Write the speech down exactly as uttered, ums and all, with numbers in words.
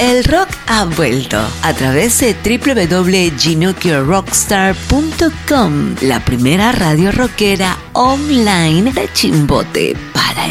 El rock ha vuelto a través de doble u doble u doble u punto ginocchio rockstar punto com, la primera radio rockera online de Chimbote.